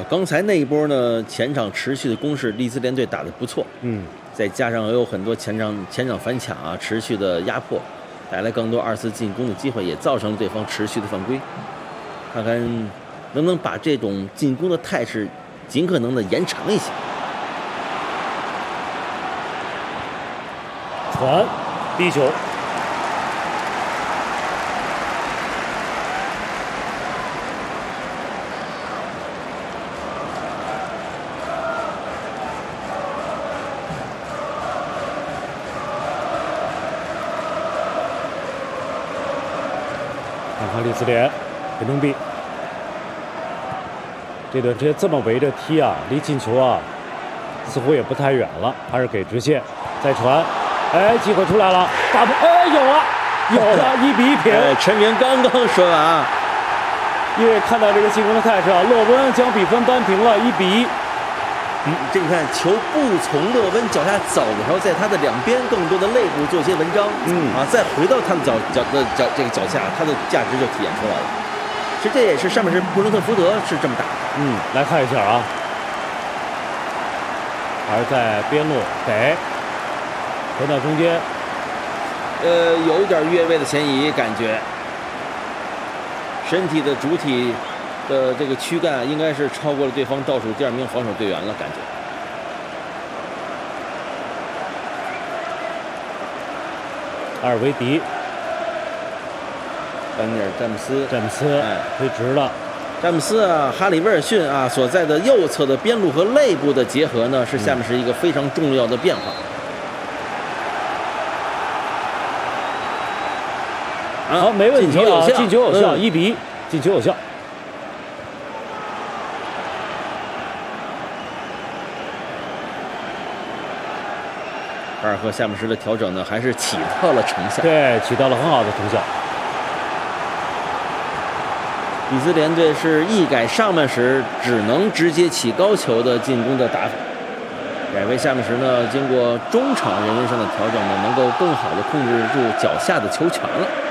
刚才那一波呢，前场持续的攻势，利兹联队打得不错。再加上有很多前场反抢啊，持续的压迫，带来更多2次进攻的机会，也造成了对方持续的犯规。看看能不能把这种进攻的态势尽可能的延长一些。 传，低球。看看利兹联，本东比，这段这么围着踢啊，离进球啊似乎也不太远了，还是给直线。再传，哎，机会出来了，打不，哎，有了，1比1平。 陈明刚刚说完啊， 因为看到这个进攻的态势啊，勒温将比分扳平了1比1。 这你看，球不从勒温脚下走的时候，在他的两边更多的肋部做些文章，再回到他的这个脚下，他的价值就体现出来了。其实这也是上面是布伦特福德是这么打的。 来看一下啊，还是在边路给回到中间， 有点越位的嫌疑，感觉身体的主体的这个躯干应该是超过了对方倒数第2名防守队员了，感觉。 阿尔维迪， 班尼尔詹姆斯， 推直了。 詹姆斯啊，哈里威尔逊啊所在的右侧的边路和肋部的结合呢，是下面是一个非常重要的变化。 好，没问题啊，进球有效，1比1，进球有效。 巴尔赫夏姆什的调整呢，还是起到了成效。 对，起到了很好的成效。 利兹联队是一改上半时只能直接起高球的进攻的打法，改为下半时呢，经过中场人员上的调整呢，能够更好的控制住脚下的球权了。